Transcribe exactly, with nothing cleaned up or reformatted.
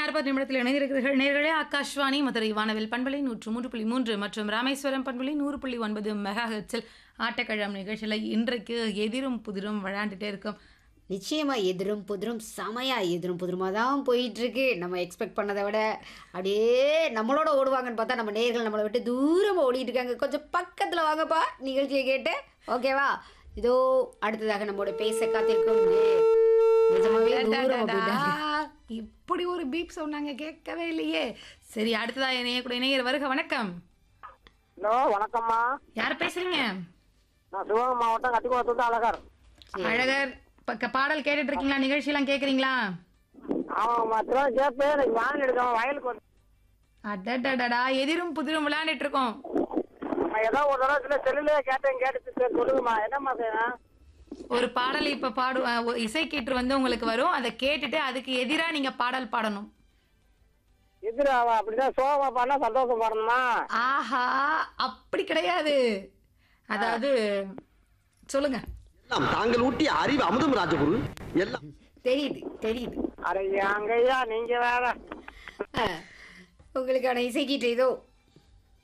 நாற்பது நிமிடத்தில் இணைந்திருக்கிறீர்கள் நேர்களே. ஆகாஷ்வாணி மதுரை வானவில் பண்பலை நூற்று மூன்று புள்ளி மூன்று மற்றும் ராமேஸ்வரம் பண்பலை நூறு புள்ளி ஒன்பது மெகா ஹெர்ட்ஸில் ஆட்டக்கிழம் நிகழ்ச்சியில் இன்றைக்கு எதிரும் புதிரும் விளையாண்டுட்டே இருக்கும். நிச்சயமா எதிரும் புதிரும் செமையா எதிரும் புதிருமா தான் போயிட்டு இருக்கு. நம்ம எக்ஸ்பெக்ட் பண்ணதை விட அப்படியே நம்மளோட ஓடுவாங்கன்னு பார்த்தா நம்ம நேர்கள் நம்மளை விட்டு தூரமாக ஓடிட்டு இருக்காங்க. கொஞ்சம் பக்கத்தில் வாங்கப்பா நிகழ்ச்சியை கேட்டு. ஓகேவா? இதோ அடுத்ததாக நம்மளோட பேச காத்திருக்கும் நிஜமாவே தூரம் போயிட்டாங்க. இப்படி ஒரு பீப் சொன்னாங்க, கேட்கவே இல்லையே. சரி, அடுத்ததா இணைய கூட இணையர் வருக. வணக்கம். ஹலோ, வணக்கம்மா. யார் பேசுறீங்க? நான் சிவகங்கை மாவட்டம் கட்டிக்குளத்தூர் அழகர். அழகர், பக்க பாடல் கேட்டுட்டு இருக்கீங்களா? நிகழ்ச்சியெல்லாம் கேட்குறீங்களா? ஆமாம்மா, திரும்ப கேட்பேன். எனக்கு வாங்கி எடுக்காம வயலுக்கு வந்து அடடடடா, எதிரும் புதிரும் விளையாண்டுட்டு இருக்கோம். ஏதோ ஒரு தடவை சில செல்லுலயே கேட்டேன், கேட்டு சொல்லுங்கம்மா. என்னம்மா செய்யணும்? ஒரு பாடல் இப்ப பாடு இசை கீற்று வந்து உங்களுக்கு வரும். அதை கேட்டுட்டு அதுக்கு எதிரா நீங்க பாடல் பாடணும். எதிராவா? அப்படிதான் சோகமா பாடினா சந்தோஷம் பாடணுமா? ஆஹா, அப்படி கிடையாது. அதாவது சொல்லுங்க. தாங்கள் ஊட்டி அறிவு அமுதம் ராஜகுரு எல்லாம் தெரியுது தெரியுது. அரையா அங்கய்யா, நீங்க வேற. உங்களுக்கான இசைக்கீட்டு இதோ.